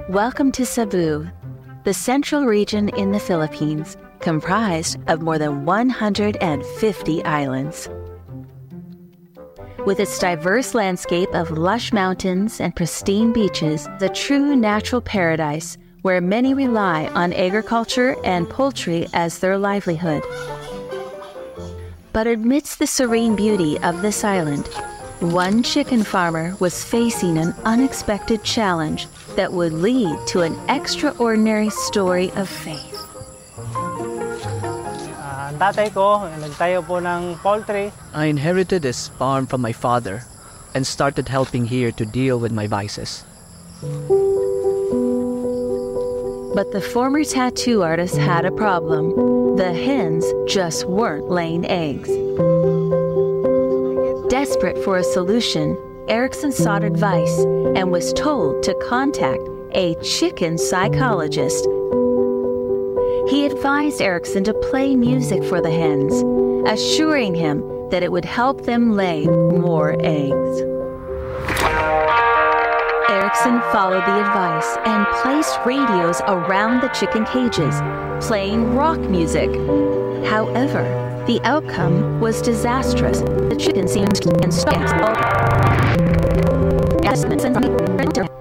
Welcome to Cebu, the central region in the Philippines, comprised of more than 150 islands. With its diverse landscape of lush mountains and pristine beaches, the true natural paradise where many rely on agriculture and poultry as their livelihood. But amidst the serene beauty of this island, one chicken farmer was facing an unexpected challenge that would lead to an extraordinary story of faith. Ang tatay ko, nagtayo po ng poultry. I inherited this farm from my father and started helping here to deal with my vices. But the former tattoo artist had a problem. The hens just weren't laying eggs. Desperate for a solution, Erickson sought advice and was told to contact a chicken psychologist. He advised Erickson to play music for the hens, assuring him that it would help them lay more eggs. Erickson followed the advice and placed radios around the chicken cages, playing rock music. However, the outcome was disastrous. The chicken seemed and